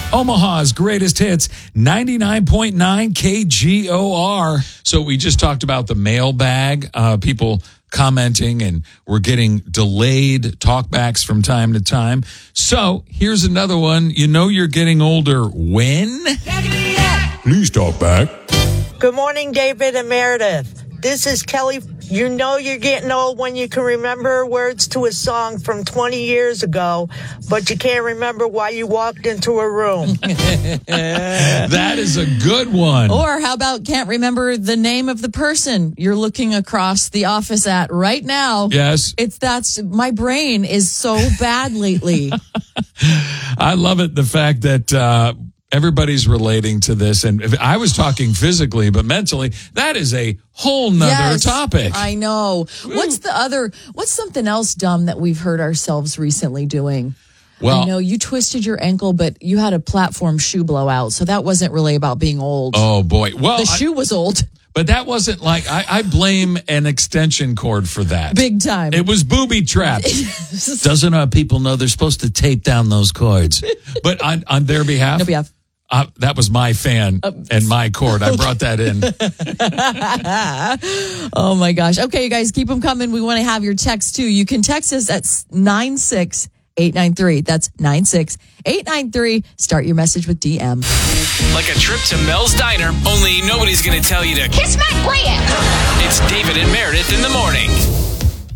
Omaha's greatest hits, 99.9 KGOR. So we just talked about the mailbag, people commenting, and we're getting delayed talkbacks from time to time. So here's another one. You know you're getting older when? Please talk back. Good morning, David and Meredith. This is Kelly. You know you're getting old when you can remember words to a song from 20 years ago, but you can't remember why you walked into a room. That is a good one. Or how about can't remember the name of the person you're looking across the office at right now? Yes. That's my brain is so bad lately. I love it. The fact that, everybody's relating to this. And I was talking physically, but mentally, that is a whole nother topic. I know. What's something else dumb that we've heard ourselves recently doing? Well, I know you twisted your ankle, but you had a platform shoe blowout. So that wasn't really about being old. Oh, boy. Well, the shoe was old. But that wasn't like, I blame an extension cord for that. Big time. It was booby trapped. Doesn't our people know they're supposed to tape down those cords? But on their behalf? No behalf. That was my fan and my cord. I brought that in. Oh, my gosh. Okay, you guys, keep them coming. We want to have your text, too. You can text us at 96893. That's 96893. Start your message with DM. Like a trip to Mel's Diner, only nobody's going to tell you to kiss my grant. It's David and Meredith in the morning.